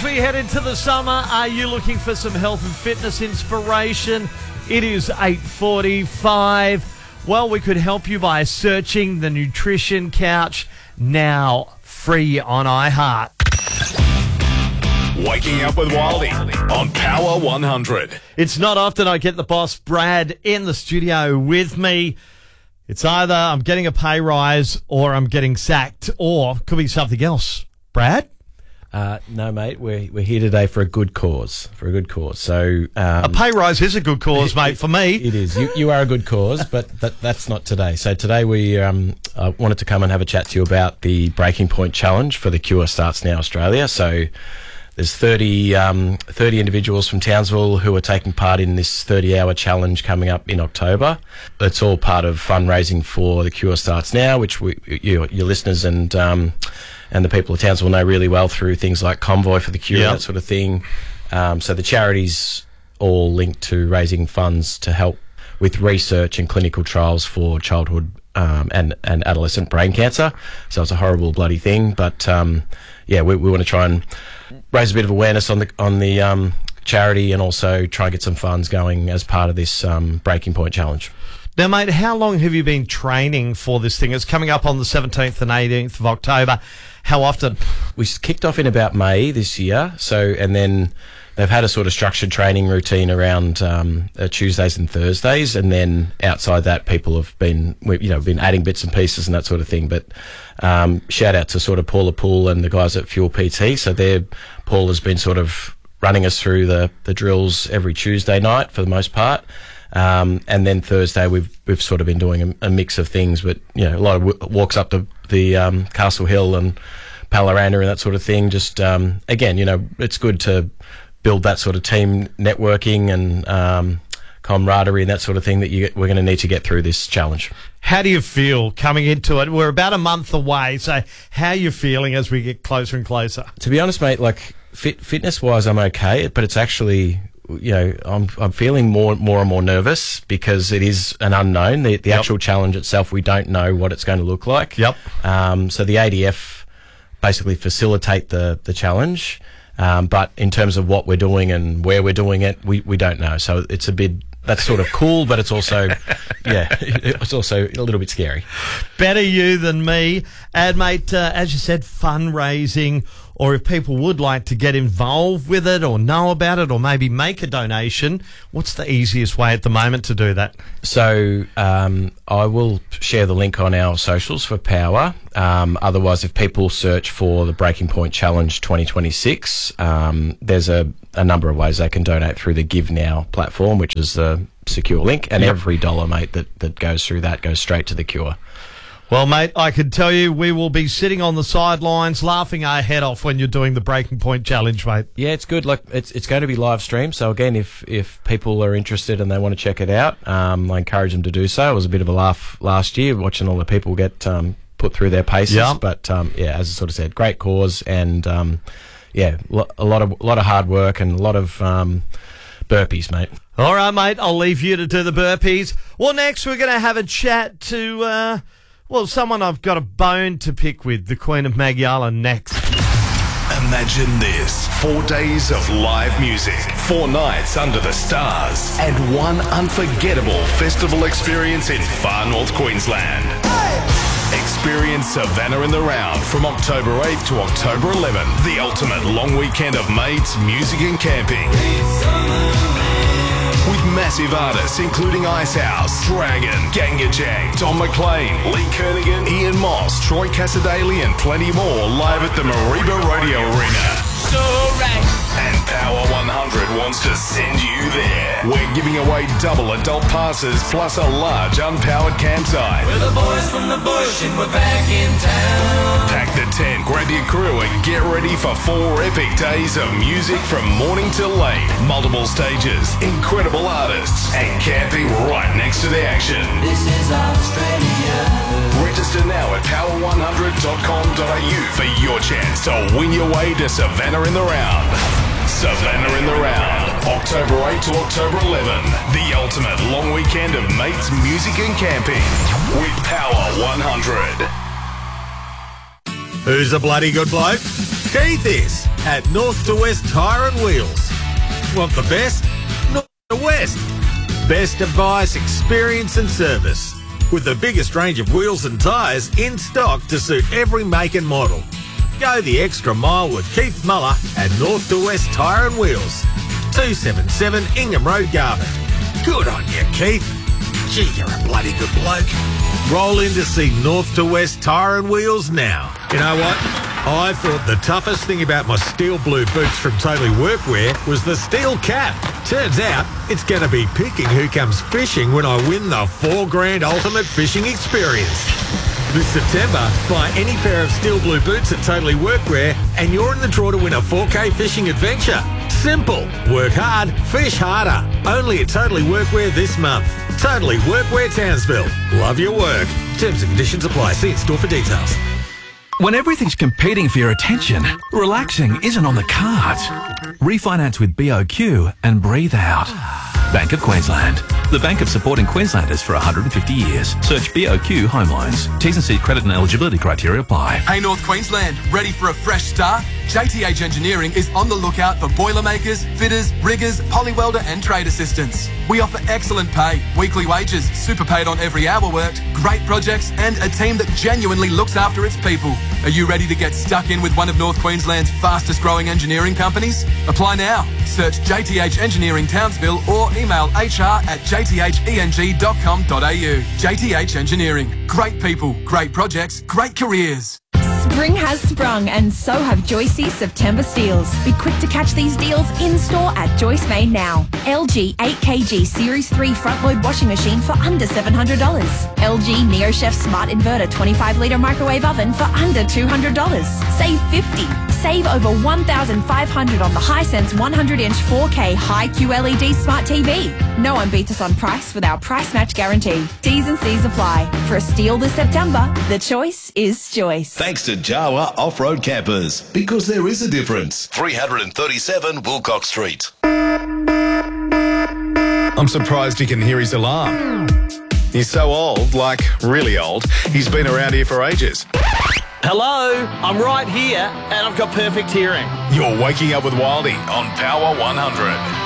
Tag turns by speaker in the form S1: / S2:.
S1: As we head into the summer, are you looking for some health and fitness inspiration? It is 8:45. Well, we could help you by searching the Nutrition Couch, now free on iHeart.
S2: Waking up with Wildy on Power 100.
S1: It's not often I get the boss, Brad, in the studio with me. It's either I'm getting a pay rise or I'm getting sacked, or could be something else. Brad?
S3: No, mate. We're here today for a good cause. So
S1: a pay rise is a good cause, mate. For me,
S3: it is. You are a good cause, but that's not today. So today we wanted to come and have a chat to you about the Breaking Point Challenge for the Cure Starts Now Australia. So there's 30 individuals from Townsville who are taking part in this 30-hour challenge coming up in October. It's all part of fundraising for the Cure Starts Now, which your listeners and the people of Townsville know really well through things like Convoy for the Cure, that sort of thing. So the charity's all linked to raising funds to help with research and clinical trials for childhood and adolescent brain cancer. So it's a horrible bloody thing, but we want to try and raise a bit of awareness on the charity, and also try and get some funds going as part of this Breaking Point Challenge.
S1: Now, mate, how long have you been training for this thing? It's coming up on the 17th and 18th of October. How often?
S3: We kicked off in about May this year, and then they've had a sort of structured training routine around Tuesdays and Thursdays, and then outside that, people have been adding bits and pieces and that sort of thing. But shout out to sort of Paula Poole and the guys at Fuel PT. So Paul has been sort of running us through the drills every Tuesday night for the most part. And then Thursday we've sort of been doing a mix of things, but a lot of walks up to the Castle Hill and Palaranda and that sort of thing. Just again, it's good to build that sort of team networking and camaraderie and that sort of thing that we're going to need to get through this challenge.
S1: How do you feel coming into it? We're about a month away, so how are you feeling as we get closer and closer?
S3: To be honest, mate, like fitness-wise, I'm okay, but it's actually, I'm feeling more and more nervous because it is an unknown. The actual challenge itself, we don't know what it's going to look like. Yep. So the ADF basically facilitate the challenge, but in terms of what we're doing and where we're doing it, we don't know. So it's a bit. That's sort of cool, but it's also, it's also a little bit scary.
S1: Better you than me. And, mate, as you said, fundraising, or if people would like to get involved with it or know about it or maybe make a donation, what's the easiest way at the moment to do that? So
S3: I will share the link on our socials for Power. Otherwise, if people search for the Breaking Point Challenge 2026, there's a number of ways they can donate through the Give Now platform, which is the secure link, and every dollar, mate, that goes through that goes straight to the Cure.
S1: Well, mate, I can tell you we will be sitting on the sidelines laughing our head off when you're doing the Breaking Point Challenge, mate.
S3: Yeah, it's good. Like it's going to be live streamed. So again, if people are interested and they want to check it out, I encourage them to do so. It was a bit of a laugh last year watching all the people get put through their paces. Yep. But as I sort of said, great cause, and a lot of hard work and a lot of burpees, mate.
S1: All right, mate, I'll leave you to do the burpees. Well, next we're going to have a chat to someone I've got a bone to pick with, the Queen of Magyala, next.
S2: Imagine this. 4 days of live music, 4 nights under the stars, and one unforgettable festival experience in far north Queensland. Hey! Experience Savannah in the Round from October 8th to October 11th. The ultimate long weekend of mates, music and camping. With massive artists including Icehouse, Dragon, Gangajang, Don McLean, Lee Kernaghan, Ian Moss, Troy Casadale and plenty more live at the Mariba Rodeo Arena. So right. And Power 100 wants to send you there. We're giving away double adult passes plus a large unpowered campsite.
S4: We're the boys from the bush and we're back in town.
S2: Pack the tent, grab your crew and get ready for 4 epic days of music from morning till late. Multiple stages, incredible artists, and camping right next to the action.
S4: This is Australia.
S2: Register now at power100.com.au for your chance to win your way to Savannah in the Round. Savannah in the Round, October 8 to October 11. The ultimate long weekend of mates, music and camping with Power 100.
S1: Who's a bloody good bloke?
S5: Keith is at North to West Tyre and Wheels. Want the best? North to West. Best advice, experience and service. With the biggest range of wheels and tyres in stock to suit every make and model. Go the extra mile with Keith Muller at North to West Tyre and Wheels. 277 Ingham Road, Garvin. Good on you, Keith. Gee, you're a bloody good bloke. Roll in to see North to West Tyre and Wheels now. You know what? I thought the toughest thing about my steel blue boots from Totally Workwear was the steel cap. Turns out it's going to be picking who comes fishing when I win the $4,000 ultimate fishing experience. This September, buy any pair of steel blue boots at Totally Workwear and you're in the draw to win a 4K fishing adventure. Simple. Work hard, fish harder. Only at Totally Workwear this month. Totally Workwear Townsville. Love your work. Terms and conditions apply. See in store for details.
S6: When everything's competing for your attention, relaxing isn't on the cards. Refinance with BOQ and breathe out. Bank of Queensland. The bank of supporting Queenslanders for 150 years. Search BOQ Home Loans. T's and C's credit and eligibility criteria apply.
S7: Hey North Queensland, ready for a fresh start? JTH Engineering is on the lookout for boilermakers, fitters, riggers, polywelder and trade assistants. We offer excellent pay, weekly wages, super paid on every hour worked, great projects and a team that genuinely looks after its people. Are you ready to get stuck in with one of North Queensland's fastest growing engineering companies? Apply now. Search JTH Engineering Townsville or email hr@jtheng.com.au. JTH Engineering. Great people, great projects, great careers.
S8: Spring has sprung and so have Joyce's September steals. Be quick to catch these deals in-store at Joyce Main now. LG 8kg Series 3 front-load washing machine for under $700. LG NeoChef Smart Inverter 25-litre microwave oven for under $200. Save $50. Save over $1,500 on the Hisense 100-inch 4K high QLED Smart TV. No one beats us on price with our price match guarantee. T's and C's apply. For a steal this September, the choice is Joyce.
S2: Thanks to Jawa Off-Road Campers, because there is a difference. 337 Wilcox Street.
S9: I'm surprised he can hear his alarm. He's so old, like really old, he's been around here for ages.
S1: Hello, I'm right here and I've got perfect hearing.
S9: You're waking up with Wildy on Power 100.